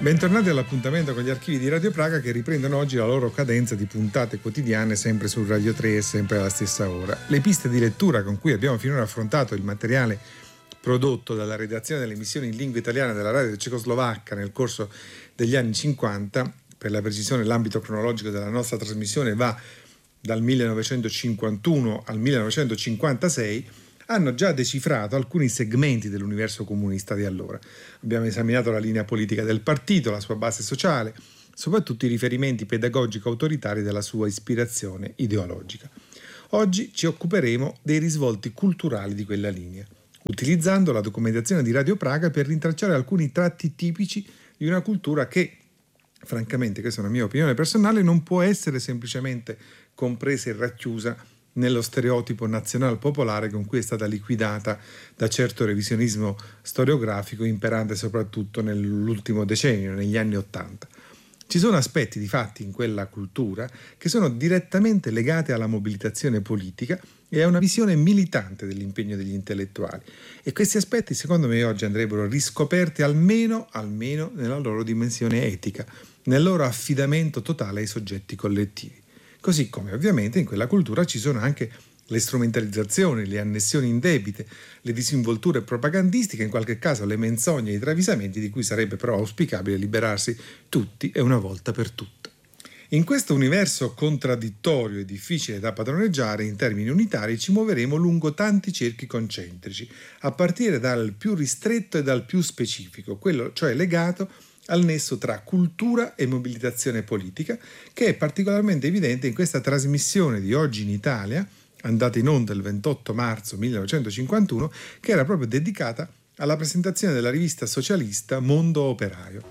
Bentornati all'appuntamento con gli archivi di Radio Praga, che riprendono oggi la loro cadenza di puntate quotidiane sempre su Radio 3 e sempre alla stessa ora. Le piste di lettura con cui abbiamo finora affrontato il materiale prodotto dalla redazione delle emissioni in lingua italiana della radio cecoslovacca nel corso degli anni 50, per la precisione l'ambito cronologico della nostra trasmissione va dal 1951 al 1956, hanno già decifrato alcuni segmenti dell'universo comunista di allora. Abbiamo esaminato la linea politica del partito, la sua base sociale, soprattutto i riferimenti pedagogico-autoritari della sua ispirazione ideologica. Oggi ci occuperemo dei risvolti culturali di quella linea, utilizzando la documentazione di Radio Praga per rintracciare alcuni tratti tipici di una cultura che, francamente, questa è una mia opinione personale, non può essere semplicemente compresa e racchiusa nello stereotipo nazional-popolare con cui è stata liquidata da certo revisionismo storiografico imperante soprattutto nell'ultimo decennio, negli anni '80. Ci sono aspetti di fatti in quella cultura che sono direttamente legati alla mobilitazione politica e a una visione militante dell'impegno degli intellettuali, e questi aspetti secondo me oggi andrebbero riscoperti almeno nella loro dimensione etica, nel loro affidamento totale ai soggetti collettivi. Così come ovviamente in quella cultura ci sono anche le strumentalizzazioni, le annessioni indebite, le disinvolture propagandistiche, in qualche caso le menzogne e i travisamenti di cui sarebbe però auspicabile liberarsi tutti e una volta per tutte. In questo universo contraddittorio e difficile da padroneggiare in termini unitari ci muoveremo lungo tanti cerchi concentrici, a partire dal più ristretto e dal più specifico, quello cioè legato al nesso tra cultura e mobilitazione politica, che è particolarmente evidente in questa trasmissione di Oggi in Italia, andata in onda il 28 marzo 1951, che era proprio dedicata alla presentazione della rivista socialista Mondo Operaio.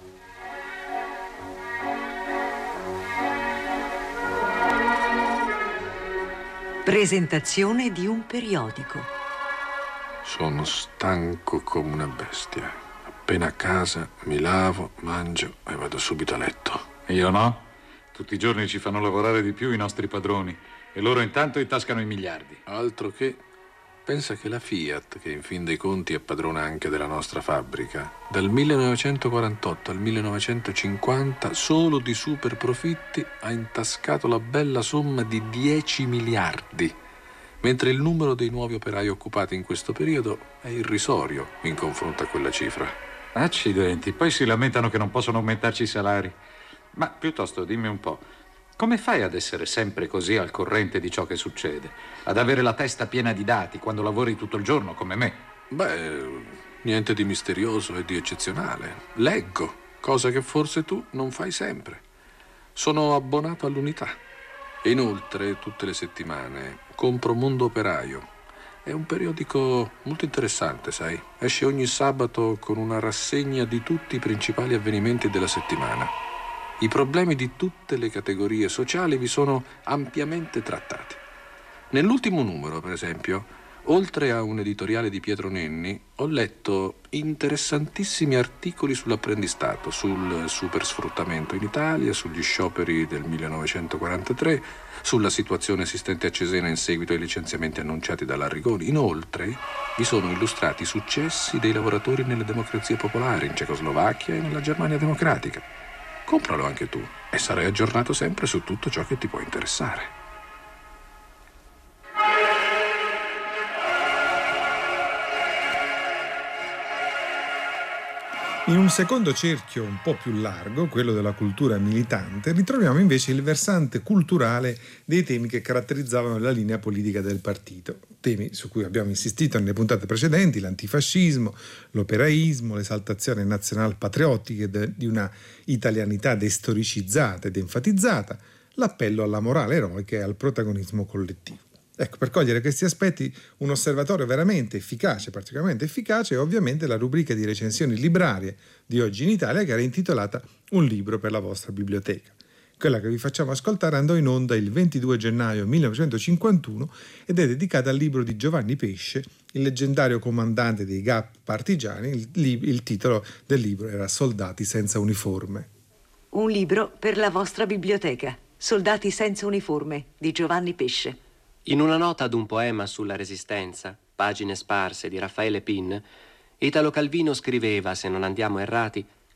Presentazione di un periodico. Sono stanco come una bestia. Appena a casa mi lavo, mangio e vado subito a letto. Io no. Tutti i giorni ci fanno lavorare di più i nostri padroni e loro intanto intascano i miliardi. Altro che... Pensa che la Fiat, che in fin dei conti è padrona anche della nostra fabbrica, dal 1948 al 1950 solo di super profitti ha intascato la bella somma di 10 miliardi, mentre il numero dei nuovi operai occupati in questo periodo è irrisorio in confronto a quella cifra. Accidenti, poi si lamentano che non possono aumentarci i salari. Ma piuttosto dimmi un po', come fai ad essere sempre così al corrente di ciò che succede? Ad avere la testa piena di dati quando lavori tutto il giorno come me? Beh, niente di misterioso e di eccezionale. Leggo, cosa che forse tu non fai sempre. Sono abbonato all'Unità. E inoltre, tutte le settimane, compro Mondo Operaio. È un periodico molto interessante, sai. Esce ogni sabato con una rassegna di tutti i principali avvenimenti della settimana. I problemi di tutte le categorie sociali vi sono ampiamente trattati. Nell'ultimo numero, per esempio, oltre a un editoriale di Pietro Nenni, ho letto interessantissimi articoli sull'apprendistato, sul supersfruttamento in Italia, sugli scioperi del 1943, sulla situazione esistente a Cesena in seguito ai licenziamenti annunciati dall'Arrigoni. Inoltre, vi sono illustrati i successi dei lavoratori nelle democrazie popolari, in Cecoslovacchia e nella Germania democratica. Compralo anche tu e sarai aggiornato sempre su tutto ciò che ti può interessare. In un secondo cerchio un po' più largo, quello della cultura militante, ritroviamo invece il versante culturale dei temi che caratterizzavano la linea politica del partito. Temi su cui abbiamo insistito nelle puntate precedenti: l'antifascismo, l'operaismo, l'esaltazione nazional-patriottica di una italianità destoricizzata ed enfatizzata, l'appello alla morale eroica e al protagonismo collettivo. Ecco, per cogliere questi aspetti un osservatorio veramente efficace, particolarmente efficace, è ovviamente la rubrica di recensioni librarie di Oggi in Italia, che era intitolata Un libro per la vostra biblioteca. Quella che vi facciamo ascoltare andò in onda il 22 gennaio 1951 ed è dedicata al libro di Giovanni Pesce, il leggendario comandante dei GAP partigiani. Il titolo del libro era Soldati senza uniforme. Un libro per la vostra biblioteca. Soldati senza uniforme di Giovanni Pesce. In una nota ad un poema sulla Resistenza, Pagine sparse di Raffaele Pin, Italo Calvino scriveva, se non andiamo errati,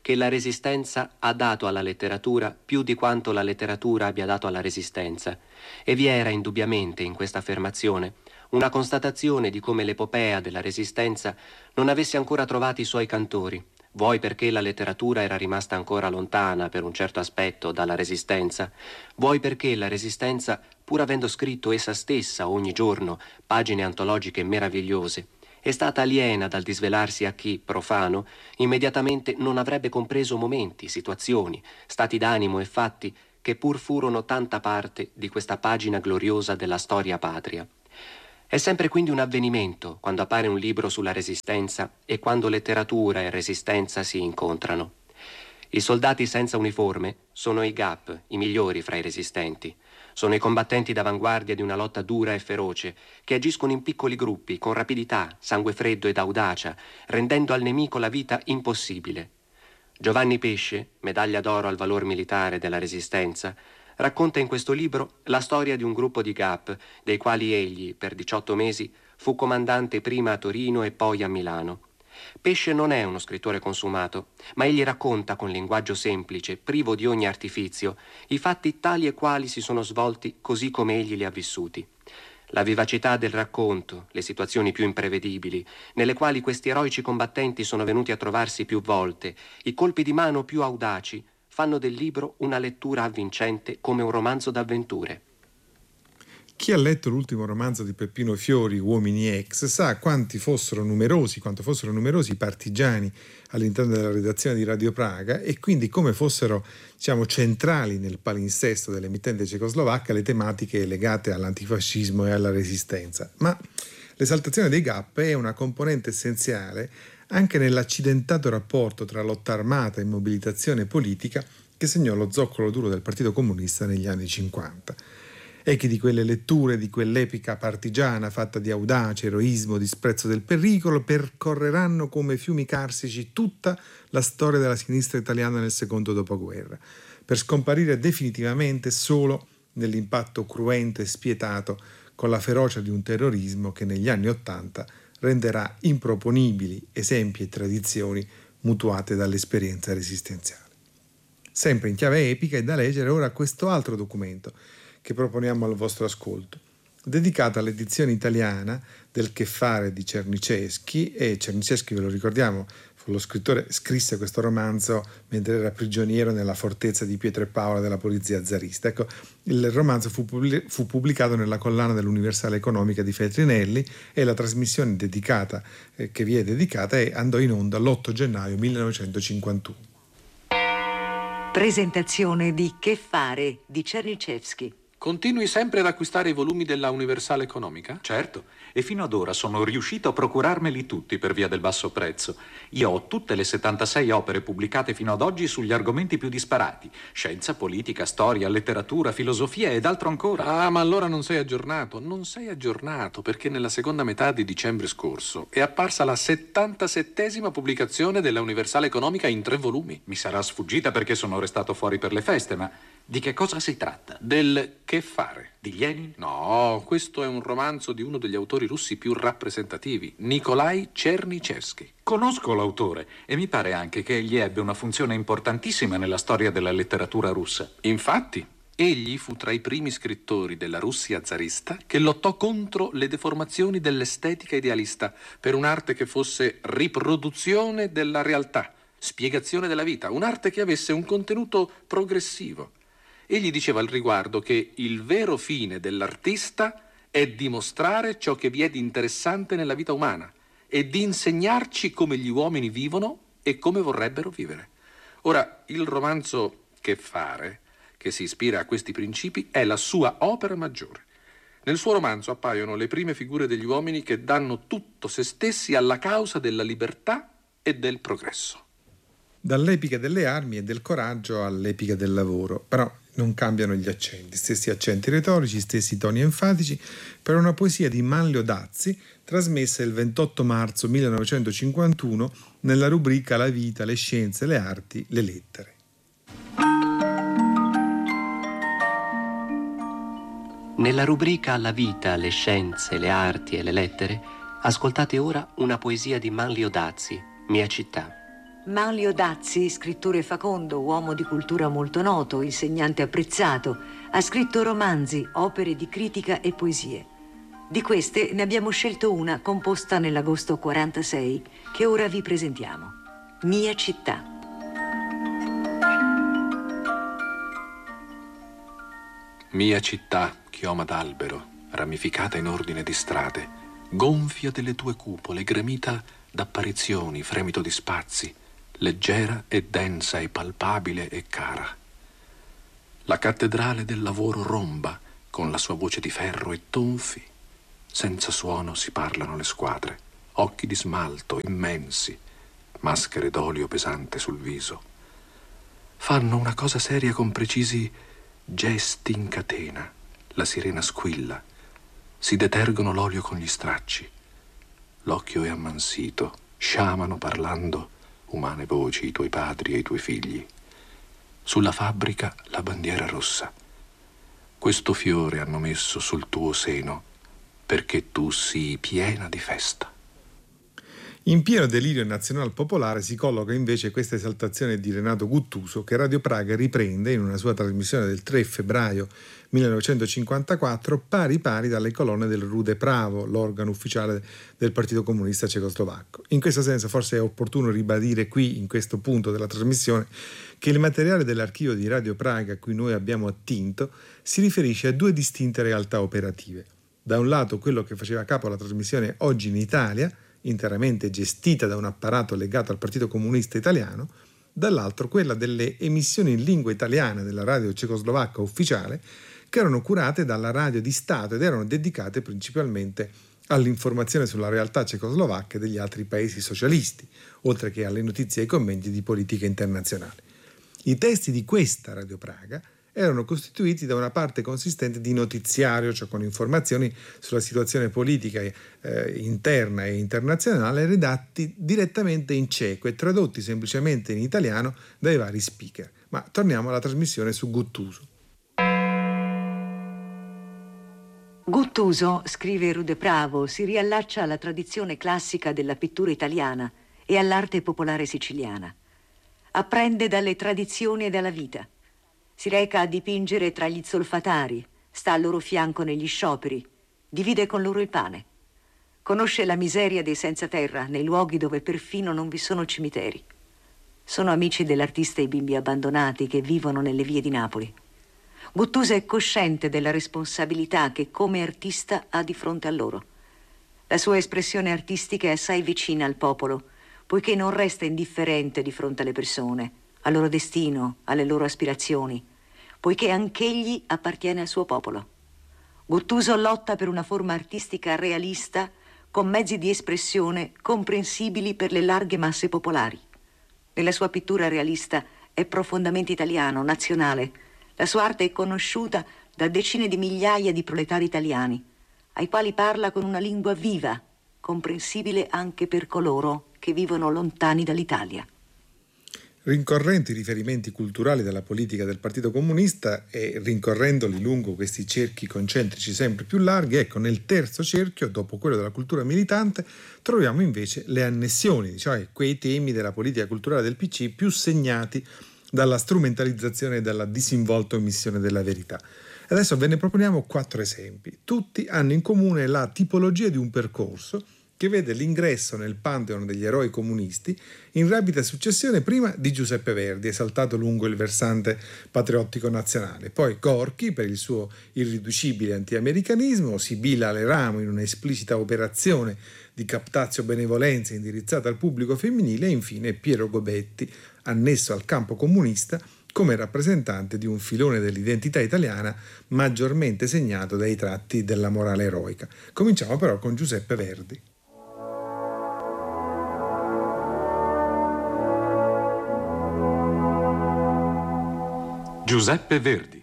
che la Resistenza ha dato alla letteratura più di quanto la letteratura abbia dato alla Resistenza, e vi era indubbiamente in questa affermazione una constatazione di come l'epopea della Resistenza non avesse ancora trovato i suoi cantori, vuoi perché la letteratura era rimasta ancora lontana per un certo aspetto dalla Resistenza, vuoi perché la Resistenza, pur avendo scritto essa stessa ogni giorno pagine antologiche meravigliose, è stata aliena dal disvelarsi a chi, profano, immediatamente non avrebbe compreso momenti, situazioni, stati d'animo e fatti che pur furono tanta parte di questa pagina gloriosa della storia patria. È sempre quindi un avvenimento quando appare un libro sulla Resistenza e quando letteratura e Resistenza si incontrano. I soldati senza uniforme sono i GAP, i migliori fra i resistenti. Sono i combattenti d'avanguardia di una lotta dura e feroce, che agiscono in piccoli gruppi, con rapidità, sangue freddo ed audacia, rendendo al nemico la vita impossibile. Giovanni Pesce, medaglia d'oro al valor militare della Resistenza, racconta in questo libro la storia di un gruppo di GAP, dei quali egli, per 18 mesi, fu comandante prima a Torino e poi a Milano. Pesce non è uno scrittore consumato, ma egli racconta con linguaggio semplice, privo di ogni artifizio, i fatti tali e quali si sono svolti così come egli li ha vissuti. La vivacità del racconto, le situazioni più imprevedibili, nelle quali questi eroici combattenti sono venuti a trovarsi più volte, i colpi di mano più audaci, fanno del libro una lettura avvincente come un romanzo d'avventure. Chi ha letto l'ultimo romanzo di Peppino Fiori, Uomini Ex, sa quanto fossero numerosi i partigiani all'interno della redazione di Radio Praga e quindi come fossero, centrali nel palinsesto dell'emittente cecoslovacca le tematiche legate all'antifascismo e alla resistenza. Ma l'esaltazione dei GAP è una componente essenziale anche nell'accidentato rapporto tra lotta armata e mobilitazione politica che segnò lo zoccolo duro del Partito Comunista negli anni 50. Echi di quelle letture, di quell'epica partigiana fatta di audacia, eroismo, disprezzo del pericolo, percorreranno come fiumi carsici tutta la storia della sinistra italiana nel secondo dopoguerra, per scomparire definitivamente solo nell'impatto cruento e spietato con la ferocia di un terrorismo che negli anni '80 renderà improponibili esempi e tradizioni mutuate dall'esperienza resistenziale. Sempre in chiave epica è da leggere ora questo altro documento che proponiamo al vostro ascolto, dedicato all'edizione italiana del Che fare di Czernyszewski, e Czernyszewski, ve lo ricordiamo, fu lo scrittore, scrisse questo romanzo mentre era prigioniero nella fortezza di Pietro e Paola della polizia zarista. Ecco, il romanzo fu pubblicato nella collana dell'Universale Economica di Feltrinelli e la trasmissione dedicata, che vi è dedicata, andò in onda l'8 gennaio 1951. Presentazione di Che fare di Czernyszewski. Continui sempre ad acquistare i volumi della Universale Economica? Certo, e fino ad ora sono riuscito a procurarmeli tutti per via del basso prezzo. Io ho tutte le 76 opere pubblicate fino ad oggi sugli argomenti più disparati: scienza, politica, storia, letteratura, filosofia ed altro ancora. Ah, ma allora non sei aggiornato. Non sei aggiornato perché nella seconda metà di dicembre scorso è apparsa la 77esima pubblicazione della Universale Economica in 3 volumi. Mi sarà sfuggita perché sono restato fuori per le feste, ma di che cosa si tratta? Del Che fare. Di Lenin? No, questo è un romanzo di uno degli autori russi più rappresentativi, Nikolai Czernyszewski. Conosco l'autore e mi pare anche che egli ebbe una funzione importantissima nella storia della letteratura russa. Infatti, egli fu tra i primi scrittori della Russia zarista che lottò contro le deformazioni dell'estetica idealista per un'arte che fosse riproduzione della realtà, spiegazione della vita, un'arte che avesse un contenuto progressivo. Egli diceva al riguardo che il vero fine dell'artista è dimostrare ciò che vi è di interessante nella vita umana e di insegnarci come gli uomini vivono e come vorrebbero vivere. Ora, il romanzo Che fare, che si ispira a questi principi, è la sua opera maggiore. Nel suo romanzo appaiono le prime figure degli uomini che danno tutto se stessi alla causa della libertà e del progresso. Dall'epica delle armi e del coraggio all'epica del lavoro, però non cambiano gli accenti, stessi accenti retorici, stessi toni enfatici, per una poesia di Manlio Dazzi, trasmessa il 28 marzo 1951 nella rubrica La vita, le scienze, le arti, le lettere. Nella rubrica La vita, le scienze, le arti e le lettere, ascoltate ora una poesia di Manlio Dazzi, Mia città. Manlio Dazzi, scrittore facondo, uomo di cultura molto noto, insegnante apprezzato, ha scritto romanzi, opere di critica e poesie. Di queste ne abbiamo scelto una composta nell'agosto 46, che ora vi presentiamo. Mia città. Mia città, chioma d'albero, ramificata in ordine di strade, gonfia delle tue cupole, gremita d'apparizioni, fremito di spazi, leggera e densa e palpabile e cara. La cattedrale del lavoro romba, con la sua voce di ferro e tonfi. Senza suono si parlano le squadre, occhi di smalto immensi, maschere d'olio pesante sul viso. Fanno una cosa seria con precisi gesti in catena. La sirena squilla, si detergono l'olio con gli stracci. L'occhio è ammansito, sciamano parlando umane voci i tuoi padri e i tuoi figli. Sulla fabbrica la bandiera rossa. Questo fiore hanno messo sul tuo seno perché tu sii piena di festa. In pieno delirio nazional popolare si colloca invece questa esaltazione di Renato Guttuso che Radio Praga riprende in una sua trasmissione del 3 febbraio 1954 pari pari dalle colonne del Rude Pravo, l'organo ufficiale del Partito Comunista Cecoslovacco. In questo senso forse è opportuno ribadire qui, in questo punto della trasmissione, che il materiale dell'archivio di Radio Praga a cui noi abbiamo attinto si riferisce a due distinte realtà operative. Da un lato quello che faceva capo alla trasmissione Oggi in Italia, interamente gestita da un apparato legato al Partito Comunista Italiano, dall'altro quella delle emissioni in lingua italiana della radio cecoslovacca ufficiale, che erano curate dalla radio di Stato ed erano dedicate principalmente all'informazione sulla realtà cecoslovacca e degli altri paesi socialisti, oltre che alle notizie e ai commenti di politica internazionale. I testi di questa Radio Praga erano costituiti da una parte consistente di notiziario, cioè con informazioni sulla situazione politica interna e internazionale redatti direttamente in ceco e tradotti semplicemente in italiano dai vari speaker. Ma torniamo alla trasmissione su Guttuso. Guttuso, scrive Rude Pravo, si riallaccia alla tradizione classica della pittura italiana e all'arte popolare siciliana. Apprende dalle tradizioni e dalla vita. Si reca a dipingere tra gli zolfatari, sta al loro fianco negli scioperi, divide con loro il pane. Conosce la miseria dei senza terra nei luoghi dove perfino non vi sono cimiteri. Sono amici dell'artista e i bimbi abbandonati che vivono nelle vie di Napoli. Guttuso è cosciente della responsabilità che come artista ha di fronte a loro. La sua espressione artistica è assai vicina al popolo, poiché non resta indifferente di fronte alle persone, al loro destino, alle loro aspirazioni, poiché anch'egli appartiene al suo popolo. Guttuso lotta per una forma artistica realista con mezzi di espressione comprensibili per le larghe masse popolari. Nella sua pittura realista è profondamente italiano, nazionale. La sua arte è conosciuta da decine di migliaia di proletari italiani, ai quali parla con una lingua viva, comprensibile anche per coloro che vivono lontani dall'Italia. Rincorrendo i riferimenti culturali della politica del Partito Comunista e rincorrendoli lungo questi cerchi concentrici sempre più larghi, ecco, nel terzo cerchio, dopo quello della cultura militante, troviamo invece le annessioni, cioè quei temi della politica culturale del PC più segnati dalla strumentalizzazione e dalla disinvolta omissione della verità. Adesso ve ne proponiamo 4 esempi. Tutti hanno in comune la tipologia di un percorso che vede l'ingresso nel pantheon degli eroi comunisti in rapida successione prima di Giuseppe Verdi, esaltato lungo il versante patriottico nazionale, poi Gorky per il suo irriducibile antiamericanismo, Sibilla Aleramo in una esplicita operazione di captatio benevolenza indirizzata al pubblico femminile e infine Piero Gobetti, annesso al campo comunista come rappresentante di un filone dell'identità italiana maggiormente segnato dai tratti della morale eroica. Cominciamo però con Giuseppe Verdi. Giuseppe Verdi.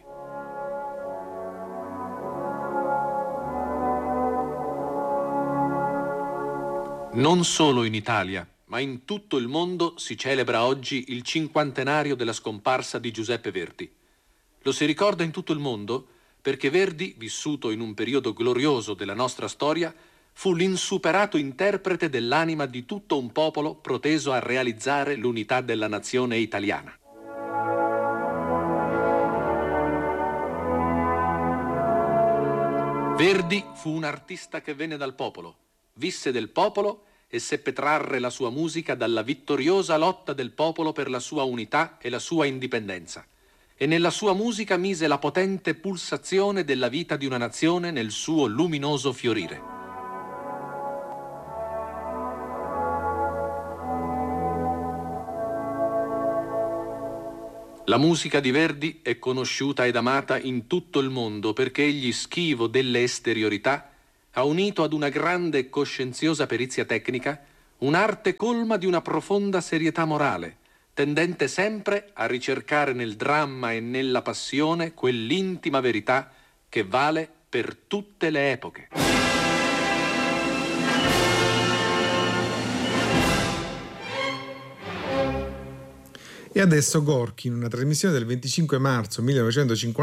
Non solo in Italia, ma in tutto il mondo si celebra oggi il 50° della scomparsa di Giuseppe Verdi. Lo si ricorda in tutto il mondo perché Verdi, vissuto in un periodo glorioso della nostra storia, fu l'insuperato interprete dell'anima di tutto un popolo proteso a realizzare l'unità della nazione italiana. Verdi fu un artista che venne dal popolo, visse del popolo e seppe trarre la sua musica dalla vittoriosa lotta del popolo per la sua unità e la sua indipendenza. E nella sua musica mise la potente pulsazione della vita di una nazione nel suo luminoso fiorire. La musica di Verdi è conosciuta ed amata in tutto il mondo perché egli, schivo delle esteriorità, ha unito ad una grande e coscienziosa perizia tecnica un'arte colma di una profonda serietà morale, tendente sempre a ricercare nel dramma e nella passione quell'intima verità che vale per tutte le epoche. E adesso Gorky, in una trasmissione del 25 marzo 1950